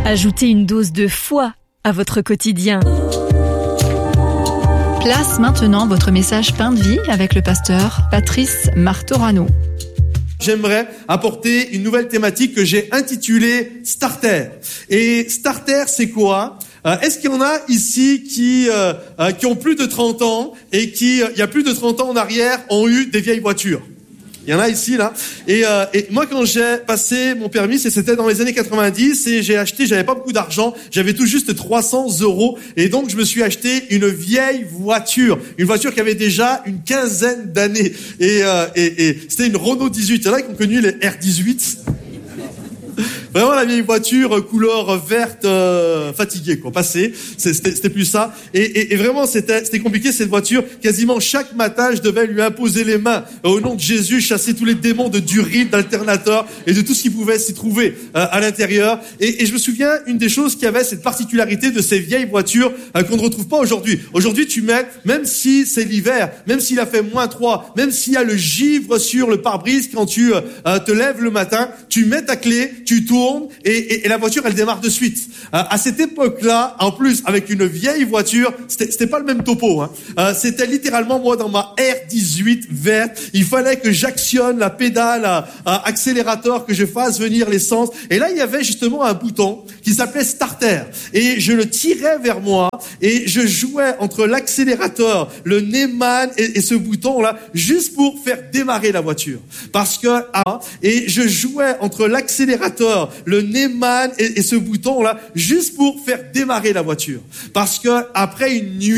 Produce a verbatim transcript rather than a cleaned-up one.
Ajoutez une dose de foi à votre quotidien. Place maintenant votre message Pain de vie avec le pasteur Patrice Martorano. J'aimerais apporter une nouvelle thématique que j'ai intitulée Starter. Et Starter, c'est quoi ? Euh, est-ce qu'il y en a ici qui euh, euh, qui ont plus de trente ans et qui, euh, il y a plus de trente ans en arrière, ont eu des vieilles voitures ? Il y en a ici, là. Et, euh, et moi, quand j'ai passé mon permis, c'était dans les années quatre-vingt-dix, et j'ai acheté, j'avais pas beaucoup d'argent, j'avais tout juste trois cents euros, et donc je me suis acheté une vieille voiture, une voiture qui avait déjà une quinzaine d'années, et, euh, et, et c'était une Renault dix-huit. Il y en a qui ont connu les R dix-huit. Vraiment la vieille voiture couleur verte euh, fatiguée quoi, passée, c'était, c'était plus ça. Et, et, et vraiment c'était, c'était compliqué cette voiture. Quasiment chaque matin je devais lui imposer les mains au nom de Jésus, chasser tous les démons de Duril, d'alternateur et de tout ce qui pouvait s'y trouver euh, à l'intérieur. Et, et je me souviens une des choses qui avait cette particularité de ces vieilles voitures euh, qu'on ne retrouve pas aujourd'hui. Aujourd'hui tu mets, même si c'est l'hiver, même s'il a fait moins trois, même s'il y a le givre sur le pare-brise quand tu euh, te lèves le matin, tu mets ta clé, tu tournes et, et, et la voiture elle démarre de suite. Euh, à cette époque-là, en plus avec une vieille voiture, c'était, c'était pas le même topo. Hein. Euh, c'était littéralement moi dans ma R dix-huit verte, il fallait que j'actionne la pédale à, à accélérateur, que je fasse venir l'essence. Et là il y avait justement un bouton qui s'appelait Starter et je le tirais vers moi et je jouais entre l'accélérateur, le Neumann et, et ce bouton là juste pour faire démarrer la voiture. Parce que ah, et je jouais entre l'accélérateur, le Neumann et, et ce bouton là juste pour faire démarrer la voiture. Parce que après une nuit